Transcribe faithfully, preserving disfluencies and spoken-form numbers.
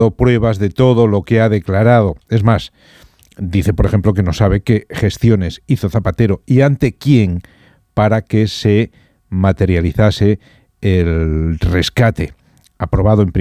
pruebas de todo lo que ha declarado. Es más, dice, por ejemplo, que no sabe qué gestiones hizo Zapatero y ante quién para que se materializase el rescate aprobado en